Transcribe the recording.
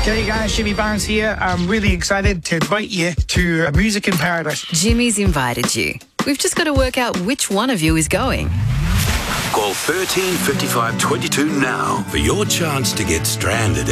G'day guys, Jimmy Barnes here. I'm really excited to invite you to Music in Paradise. Jimmy's invited you. We've just got to work out which one of you is going. Call 13 55 22 now for your chance to get stranded